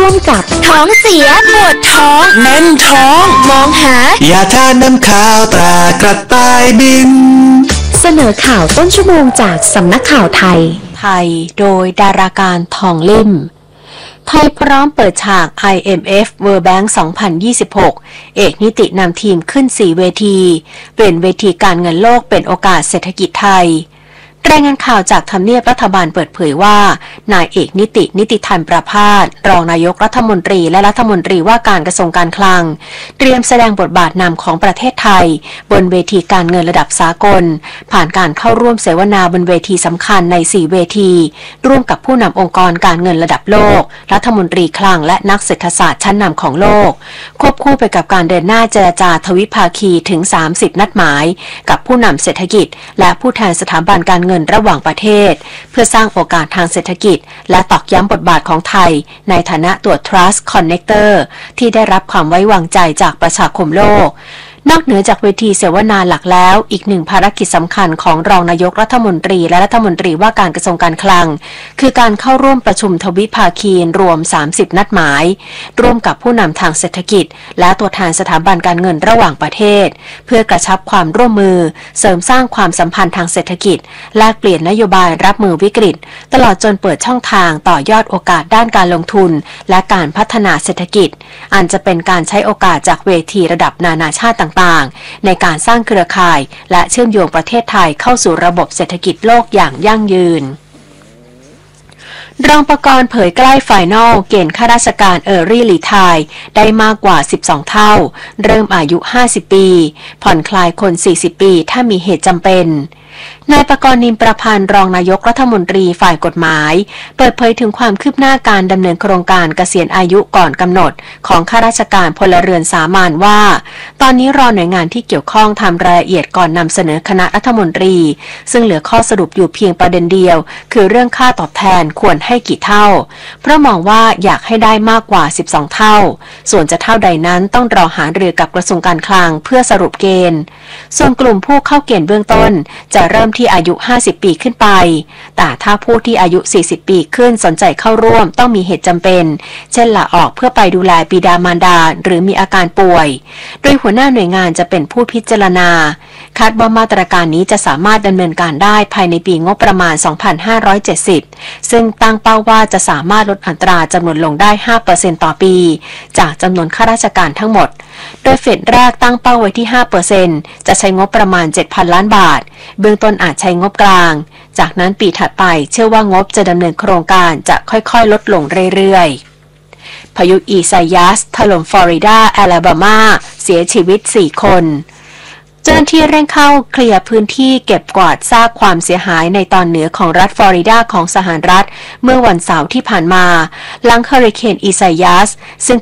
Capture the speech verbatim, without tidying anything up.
มกับท้องเสียปวดท้องแน่นท้องมองหายาทาน้ำข้าวตรากระต่ายบินเสนอข่าวต้นชั่วโมงจากสำนักข่าวไทยไทยโดยดาราการทองลิ่มไทยพร้อมเปิดฉาก ไอ เอ็ม เอฟ World Bank สองพันยี่สิบหก เอกนิตินำทีมขึ้นสี่เวทีเปลี่ยนเวทีการเงินโลกเป็นโอกาสเศรษฐกิจไทยรายงานข่าวจากทำเนียบรัฐบาลเปิดเผยว่านายเอกนิตินิติธันประภาสรองนายกรัฐมนตรีและรัฐมนตรีว่าการกระทรวงการคลังเตรียมแสดงบทบาทนำของประเทศไทยบนเวทีการเงินระดับสากลผ่านการเข้าร่วมเสวนาบนเวทีสำคัญในสี่เวทีร่วมกับผู้นำองค์กรการเงินระดับโลกรัฐมนตรีคลังและนักเศรษฐศาสตร์ชั้นนำของโลกควบคู่ไปกับการเดินหน้าเจรจาทวิภาคีถึงสามสิบนัดหมายกับผู้นำเศรษฐกิจและผู้แทนสถาบันการเงินระหว่างประเทศเพื่อสร้างโอกาสทางเศรษฐกิจและตอกย้ำบทบาทของไทยในฐานะตัว Trust Connector ที่ได้รับความไว้วางใจจากประชาคมโลกนอกเหนือจากเวทีเสวนาหลักแล้วอีกหนึ่งภารกิจสำคัญของรองนายกรัฐมนตรีและรัฐมนตรีว่าการกระทรวงการคลังคือการเข้าร่วมประชุมทวิภาคีรวมสามสิบนัดหมายร่วมกับผู้นำทางเศรษฐกิจและตัวแทนสถาบันการเงินระหว่างประเทศเพื่อกระชับความร่วมมือเสริมสร้างความสัมพันธ์ทางเศรษฐกิจแลกเปลี่ยนนโยบายรับมือวิกฤตตลอดจนเปิดช่องทางต่อยอดโอกาสด้านการลงทุนและการพัฒนาเศรษฐกิจอันจะเป็นการใช้โอกาสจากเวทีระดับนานาชาติต่างๆในการสร้างเครือข่ายและเชื่อมโยงประเทศไทยเข้าสู่ระบบเศรษฐกิจโลกอย่างยั่งยืนรองประกรณ์เผยใกล้ไฟนอลเกณฑ์ข้าราชการเออร์รี่รีไทร์ได้มากกว่าสิบสองเท่าเริ่มอายุห้าสิบปีผ่อนคลายคนสี่สิบปีถ้ามีเหตุจำเป็นนายประกรณ์นิมประพันธ์รองนายกรัฐมนตรีฝ่ายกฎหมายเปิดเผยถึงความคืบหน้าการดำเนินโครงการเกษียณอายุก่อนกำหนดของข้าราชการพลเรือนสามัญว่าตอนนี้รอหน่วยงานที่เกี่ยวข้องทำรายละเอียดก่อนนำเสนอคณะรัฐมนตรีซึ่งเหลือข้อสรุปอยู่เพียงประเด็นเดียวคือเรื่องค่าตอบแทนควรให้กี่เท่าเพราะมองว่าอยากให้ได้มากกว่าสิบสองเท่าส่วนจะเท่าใดนั้นต้องรอหารือกับกระทรวงการคลังเพื่อสรุปเกณฑ์ส่วนกลุ่มผู้เข้าเกณฑ์เบื้องต้นจะเริ่มที่อายุห้าสิบปีขึ้นไปแต่ถ้าผู้ที่อายุสี่สิบปีขึ้นสนใจเข้าร่วมต้องมีเหตุจำเป็นเช่นลาออกเพื่อไปดูแลบิดามารดาหรือมีอาการป่วยโดยหัวหน้าหน่วยงานจะเป็นผู้พิจารณาคาดว่ามาตรการนี้จะสามารถดำเนินการได้ภายในปีงบประมาณสองพันห้าร้อยเจ็ดสิบซึ่งตั้งเป้าว่าจะสามารถลดอัตราจำนวนลงได้ ห้าเปอร์เซ็นต์ ต่อปีจากจำนวนข้าราชการทั้งหมดโดยเฟสแรกตั้งเป้าไว้ที่ ห้าเปอร์เซ็นต์ จะใช้งบประมาณ เจ็ดพัน ล้านบาทเบื้องต้นอาจใช้งบกลางจากนั้นปีถัดไปเชื่อว่างบจะดำเนินโครงการจะค่อยๆลดลงเรื่อยๆพายุอีไซยัสถล่มฟลอริดาแอลาบามาเสียชีวิตสี่คนเจ้าหน้าที่เร่งเข้าเคลียร์พื้นที่เก็บกวาดซากความเสียหายในตอนเหนือของรัฐฟลอริดาของสหรัฐเมื่อวันเสาร์ที่ผ่านมาหลังเฮอริเคนอีไซยัสซึ่ง